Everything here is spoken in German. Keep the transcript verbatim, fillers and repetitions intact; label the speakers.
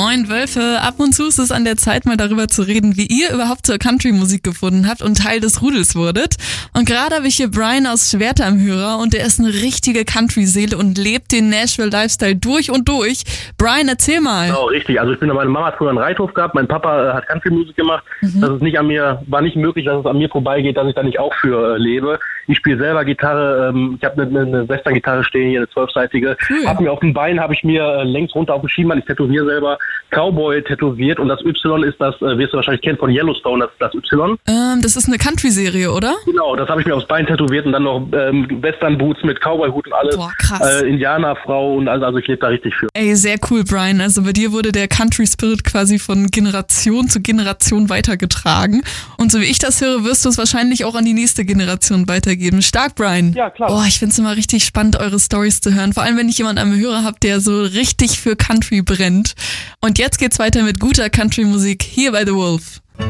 Speaker 1: Moin Wölfe, ab und zu ist es an der Zeit, mal darüber zu reden, wie ihr überhaupt zur Country-Musik gefunden habt und Teil des Rudels wurdet. Und gerade habe ich hier Brian aus Schwerter am Hörer und der ist eine richtige Country-Seele und lebt den Nashville-Lifestyle durch und durch. Brian, erzähl mal.
Speaker 2: Genau, richtig. Also ich bin, meine Mama hat früher einen Reithof gehabt, mein Papa äh, hat Country-Musik gemacht. Mhm. Das ist nicht an mir, war nicht möglich, dass es an mir vorbeigeht, dass ich da nicht auch für äh, lebe. Ich spiele selber Gitarre, ähm, ich habe eine, eine Western-Gitarre stehen, hier eine zwölfseitige.
Speaker 1: Cool.
Speaker 2: Hab mir auf dem Bein, habe ich mir äh, längs runter auf dem Schienbein, ich tätowiere selber, Cowboy tätowiert und das Y ist das, äh, wirst du wahrscheinlich kennen von Yellowstone, das, das Y.
Speaker 1: Ähm, das ist eine Country-Serie, oder?
Speaker 2: Genau, das habe ich mir aufs Bein tätowiert und dann noch ähm, Western-Boots mit Cowboy-Hut und alles.
Speaker 1: Boah, krass.
Speaker 2: Äh, Indianerfrau und also, also ich lebe da richtig für.
Speaker 1: Ey, sehr cool, Brian. Also bei dir wurde der Country-Spirit quasi von Generation zu Generation weitergetragen. Und so wie ich das höre, wirst du es wahrscheinlich auch an die nächste Generation weitergeben. Stark, Brian.
Speaker 2: Ja, klar.
Speaker 1: Oh, ich find's immer richtig spannend, eure Storys zu hören. Vor allem, wenn ich jemanden am Hörer habe, der so richtig für Country brennt. Und jetzt geht's weiter mit guter Country-Musik hier bei The Wolf.